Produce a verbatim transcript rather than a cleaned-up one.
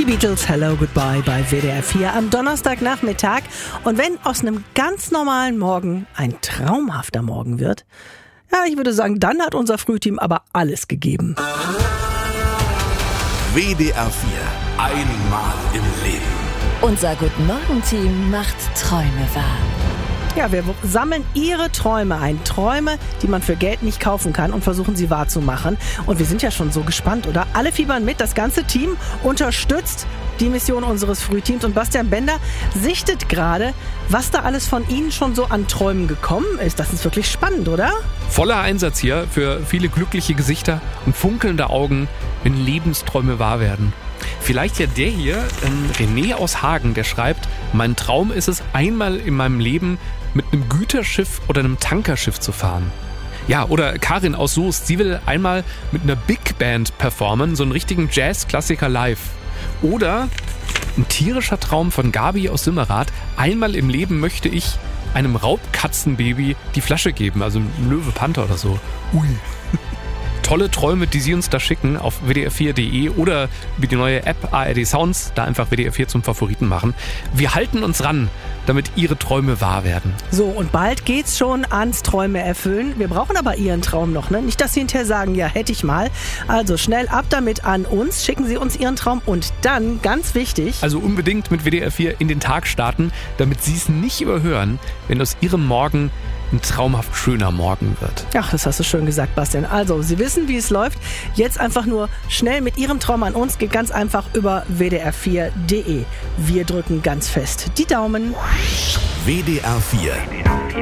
Beatles, Hello, Goodbye bei W D R vier am Donnerstagnachmittag. Und wenn aus einem ganz normalen Morgen ein traumhafter Morgen wird, ja, ich würde sagen, dann hat unser Frühteam aber alles gegeben. W D R vier, einmal im Leben. Unser Guten-Morgen-Team macht Träume wahr. Ja, wir sammeln Ihre Träume ein. Träume, die man für Geld nicht kaufen kann, und versuchen sie wahrzumachen. Und wir sind ja schon so gespannt, oder? Alle fiebern mit. Das ganze Team unterstützt die Mission unseres Frühteams. Und Bastian Bender sichtet gerade, was da alles von Ihnen schon so an Träumen gekommen ist. Das ist wirklich spannend, oder? Voller Einsatz hier für viele glückliche Gesichter und funkelnde Augen, wenn Lebensträume wahr werden. Vielleicht ja der hier, ähm, René aus Hagen, der schreibt: Mein Traum ist es, einmal in meinem Leben mit einem Güterschiff oder einem Tankerschiff zu fahren. Ja, oder Karin aus Soest, sie will einmal mit einer Big Band performen, so einen richtigen Jazz-Klassiker live. Oder ein tierischer Traum von Gabi aus Simmerath: Einmal im Leben möchte ich einem Raubkatzenbaby die Flasche geben, also ein Löwe Panther oder so. Ui. Tolle Träume, die Sie uns da schicken auf w d r vier punkt d e oder über die neue App A R D Sounds, da einfach W D R vier zum Favoriten machen. Wir halten uns ran, damit Ihre Träume wahr werden. So, und bald geht's schon ans Träume erfüllen. Wir brauchen aber Ihren Traum noch, ne? Nicht, dass Sie hinterher sagen, ja, hätte ich mal. Also schnell ab damit an uns, schicken Sie uns Ihren Traum und dann, ganz wichtig... Also unbedingt mit W D R vier in den Tag starten, damit Sie es nicht überhören, wenn aus Ihrem Morgen ein traumhaft schöner Morgen wird. Ach, das hast du schön gesagt, Bastian. Also, Sie wissen, wie es läuft. Jetzt einfach nur schnell mit Ihrem Traum an uns. Geht ganz einfach über w d r vier punkt d e. Wir drücken ganz fest die Daumen. W D R vier.